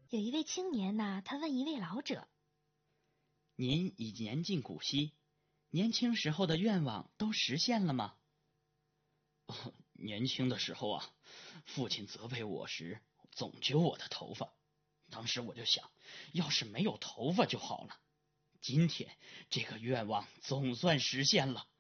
有一位青年呐，他问一位老者： 您已年近古稀，年轻时候的愿望都实现了吗？年轻的时候啊，父亲责备我时总揪我的头发，当时我就想，要是没有头发就好了。今天这个愿望总算实现了。